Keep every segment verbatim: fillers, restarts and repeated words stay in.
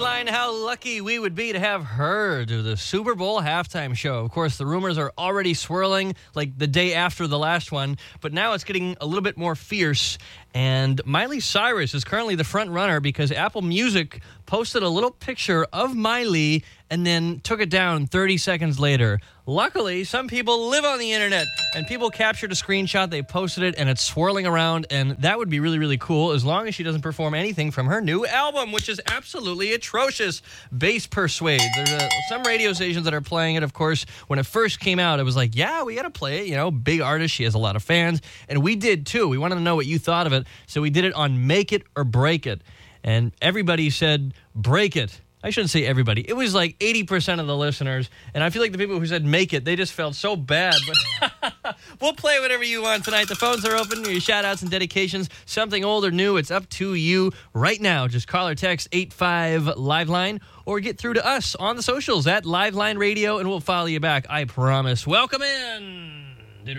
Headline, how lucky we would be to have her do the Super Bowl halftime show. Of course, the rumors are already swirling like the day after the last one, but now it's getting a little bit more fierce. And Miley Cyrus is currently the front runner because Apple Music posted a little picture of Miley and then took it down thirty seconds later. Luckily, some people live on the internet, and people captured a screenshot, they posted it, and it's swirling around, and that would be really, really cool as long as she doesn't perform anything from her new album, which is absolutely atrocious. Bass Persuade. There's a, some radio stations that are playing it, of course. When it first came out, it was like, yeah, we got to play it. You know, big artist, she has a lot of fans, and we did too. We wanted to know what you thought of it, so we did it on Make It or Break It, and everybody said, break it. I shouldn't say everybody. It was like eighty percent of the listeners, and I feel like the people who said make it, they just felt so bad. But we'll play whatever you want tonight. The phones are open. Your shout-outs and dedications, something old or new, it's up to you right now. Just call or text eight five Liveline or get through to us on the socials at Liveline Radio, and we'll follow you back, I promise. Welcome in.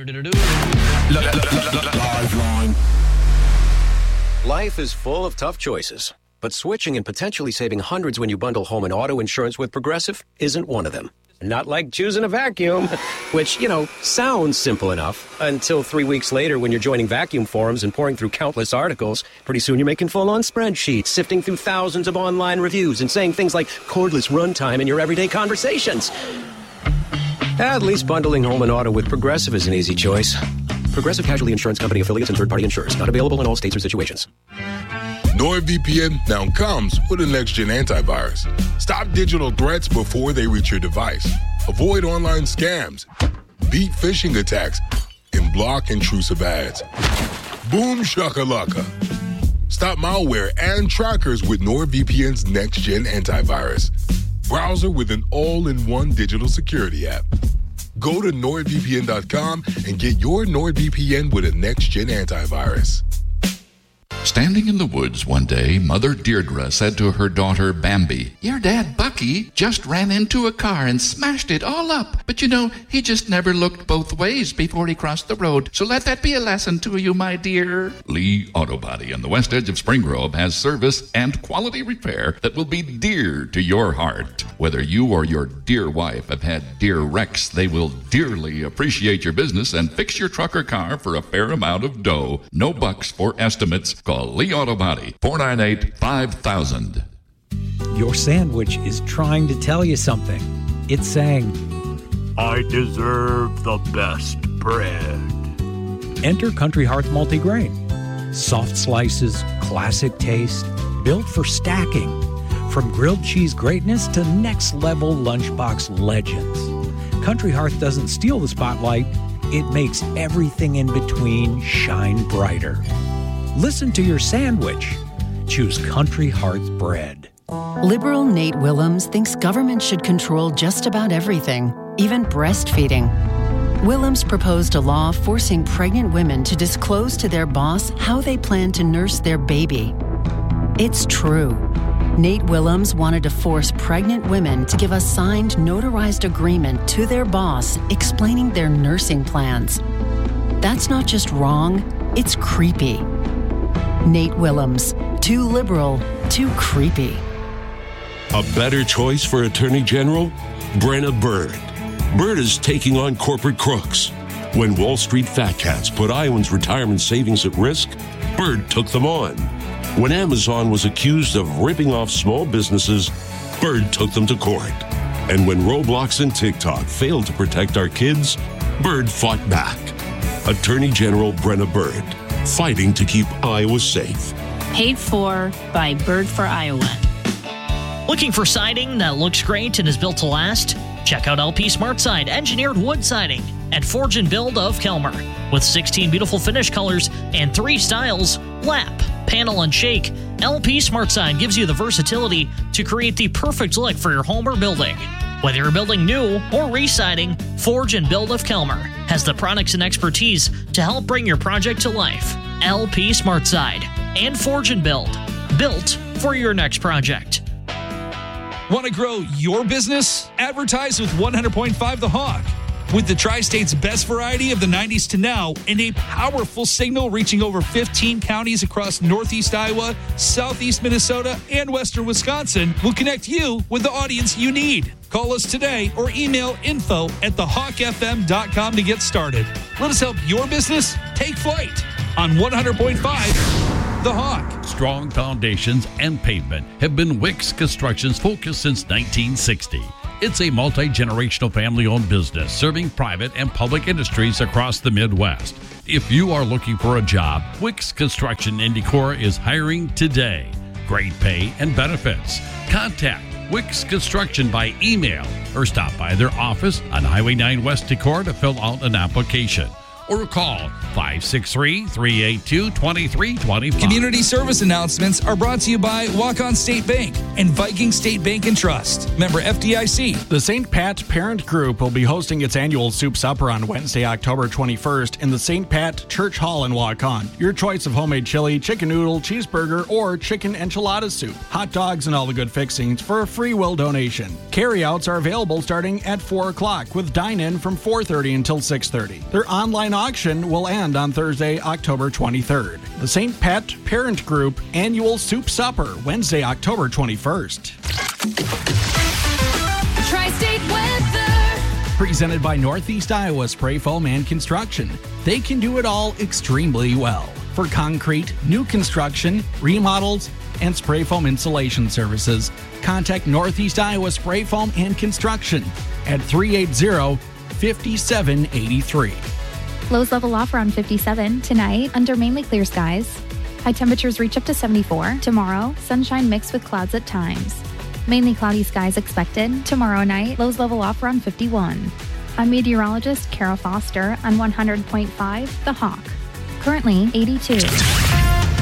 Liveline. Life is full of tough choices. But switching and potentially saving hundreds when you bundle home and auto insurance with Progressive isn't one of them. Not like choosing a vacuum, which, you know, sounds simple enough until three weeks later when you're joining vacuum forums and pouring through countless articles. Pretty soon you're making full-on spreadsheets, sifting through thousands of online reviews and saying things like cordless runtime in your everyday conversations. At least bundling home and auto with Progressive is an easy choice. Progressive Casualty Insurance Company affiliates and third-party insurers. Not available in all states or situations. NordVPN now comes with a next-gen antivirus. Stop digital threats before they reach your device. Avoid online scams, beat phishing attacks, and block intrusive ads. Boom shakalaka. Stop malware and trackers with NordVPN's next-gen antivirus. Browser with an all-in-one digital security app. Go to nord V P N dot com and get your NordVPN with a next-gen antivirus. Standing in the woods one day, Mother Deirdre said to her daughter Bambi, "Your dad, Bucky, just ran into a car and smashed it all up. But you know, he just never looked both ways before he crossed the road. So let that be a lesson to you, my dear." Lee Auto Body on the west edge of Spring Grove has service and quality repair that will be dear to your heart. Whether you or your dear wife have had dear wrecks, they will dearly appreciate your business and fix your truck or car for a fair amount of dough. No bucks for estimates. Call Lee Auto Body, four nine eight, five thousand. Your sandwich is trying to tell you something. It's saying, I deserve the best bread. Enter Country Hearth Multigrain. Soft slices, classic taste, built for stacking. From grilled cheese greatness to next-level lunchbox legends. Country Hearth doesn't steal the spotlight. It makes everything in between shine brighter. Listen to your sandwich. Choose Country Hearth bread. Liberal Nate Willems thinks government should control just about everything, even breastfeeding. Willems proposed a law forcing pregnant women to disclose to their boss how they plan to nurse their baby. It's true. Nate Willems wanted to force pregnant women to give a signed, notarized agreement to their boss explaining their nursing plans. That's not just wrong, it's creepy. Nate Willems, too liberal, too creepy. A better choice for Attorney General? Brenna Bird. Bird is taking on corporate crooks. When Wall Street fat cats put Iowans' retirement savings at risk, Bird took them on. When Amazon was accused of ripping off small businesses, Bird took them to court. And when Roblox and TikTok failed to protect our kids, Bird fought back. Attorney General Brenna Bird, fighting to keep Iowa safe. Paid for by Bird for Iowa. Looking for siding that looks great and is built to last? Check out L P SmartSide Engineered Wood Siding at Forge and Build of Kelmer. With sixteen beautiful finish colors and three styles, lap, panel, and shake, L P SmartSide gives you the versatility to create the perfect look for your home or building. Whether you're building new or re-siding, Forge and Build of Kelmer has the products and expertise to help bring your project to life. L P SmartSide and Forge and Build, built for your next project. Want to grow your business? Advertise with one hundred point five The Hog. With the Tri-State's best variety of the nineties to now and a powerful signal reaching over fifteen counties across northeast Iowa, southeast Minnesota, and western Wisconsin, we'll connect you with the audience you need. Call us today or email info at the hawk f m dot com to get started. Let us help your business take flight on one hundred point five The Hawk. Strong foundations and pavement have been Wicks Construction's focus since nineteen sixty. It's a multi-generational family-owned business serving private and public industries across the Midwest. If you are looking for a job, Wicks Construction in Decorah is hiring today. Great pay and benefits. Contact Wicks Construction by email or stop by their office on Highway nine West Decorah to fill out an application. Or call five six three, three eight two, two three two five. Community service announcements are brought to you by Walk-On State Bank and Viking State Bank and Trust. Member F D I C. The Saint Pat Parent Group will be hosting its annual soup supper on Wednesday, October twenty-first in the Saint Pat Church Hall in Waukon. Your choice of homemade chili, chicken noodle, cheeseburger, or chicken enchilada soup. Hot dogs and all the good fixings for a free will donation. Carryouts are available starting at four o'clock with dine-in from four thirty until six thirty. Their online auction will end on Thursday, October twenty-third. The Saint Pat Parent Group Annual Soup Supper, Wednesday, October twenty-first. Tri-State weather. Presented by Northeast Iowa Spray Foam and Construction. They can do it all extremely well. For concrete, new construction, remodels, and spray foam insulation services, contact Northeast Iowa Spray Foam and Construction at three eight zero, five seven eight three. Lows level off around fifty-seven tonight under mainly clear skies. High temperatures reach up to seventy-four. Tomorrow, sunshine mixed with clouds at times. Mainly cloudy skies expected. Tomorrow night, lows level off around fifty-one. I'm meteorologist Kara Foster on one hundred point five The Hawk. Currently eighty-two.